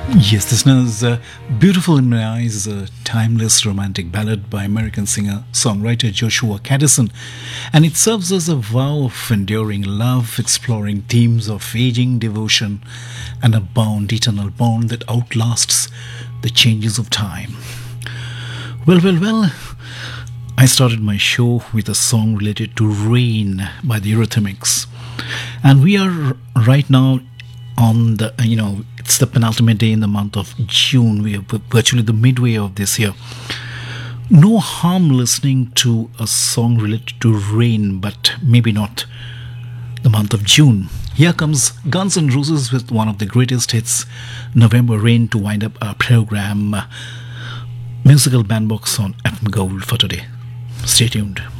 Yes, listeners, Beautiful in My Eyes is a timeless romantic ballad by American singer-songwriter Joshua Caddison, and it serves as a vow of enduring love, exploring themes of aging, devotion, and a eternal bond that outlasts the changes of time. Well, I started my show with a song related to Rain by the Eurythmics, and we are right now on the it's the penultimate day in the month of June. We are virtually the midway of this year. No harm listening to a song related to rain, but maybe not the month of June. Here comes Guns N' Roses with one of the greatest hits, November Rain, to wind up our program. Musical Bandbox on FM Gold for today. Stay tuned.